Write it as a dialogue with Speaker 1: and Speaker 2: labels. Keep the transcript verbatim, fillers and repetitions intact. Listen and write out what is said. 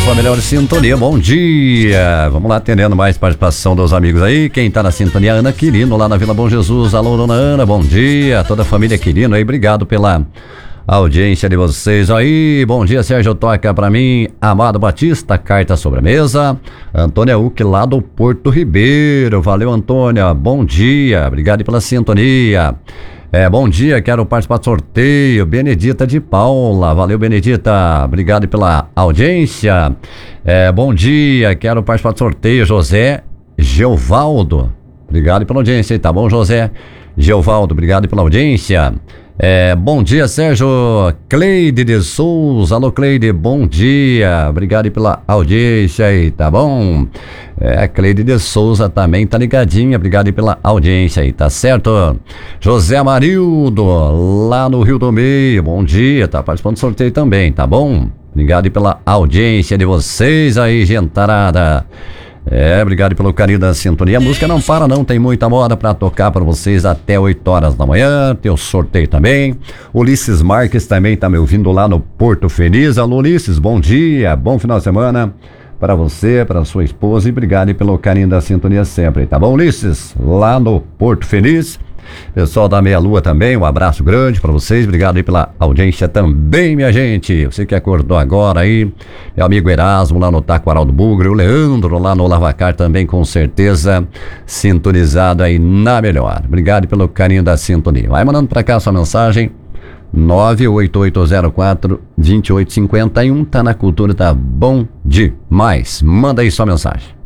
Speaker 1: sua melhor sintonia. Bom dia. Vamos lá, atendendo mais participação dos amigos aí. Quem tá na sintonia, Ana Quirino, lá na Vila Bom Jesus. Alô, dona Ana, bom dia. Toda a família Quirino aí, obrigado pela audiência de vocês aí. Bom dia, Sérgio, toca pra mim Amado Batista, carta sobre a mesa. Antônia Uck, lá do Porto Ribeiro. Valeu, Antônia, bom dia, obrigado pela sintonia. É, bom dia, quero participar do sorteio. Benedita de Paula, valeu, Benedita, obrigado pela audiência. É, bom dia, quero participar do sorteio. José Geovaldo, obrigado pela audiência, tá bom, José Geovaldo, obrigado pela audiência. É, bom dia, Sérgio. Cleide de Souza, alô Cleide, bom dia, obrigado pela audiência aí, tá bom? É, Cleide de Souza também tá ligadinha, obrigado pela audiência aí, tá certo? José Amarildo, lá no Rio do Meio, bom dia, tá participando do sorteio também, tá bom? Obrigado pela audiência de vocês aí, gentarada. É, obrigado pelo carinho da sintonia. A música não para não, tem muita moda pra tocar pra vocês até oito horas da manhã. Tem o sorteio também. Ulisses Marques também tá me ouvindo lá no Porto Feliz. Alô, Ulisses, bom dia, bom final de semana para você, para sua esposa, e obrigado pelo carinho da sintonia sempre, tá bom, Ulisses? Lá no Porto Feliz. Pessoal da Meia Lua também, um abraço grande para vocês, obrigado aí pela audiência também, minha gente. Você que acordou agora aí, meu amigo Erasmo lá no Taquaral do Bugre, o Leandro lá no Lavacar também, com certeza sintonizado aí na melhor. Obrigado pelo carinho da sintonia. Vai mandando para cá sua mensagem. nove oito oito zero quatro dois oito cinco um, tá na cultura, tá bom demais. Manda aí sua mensagem.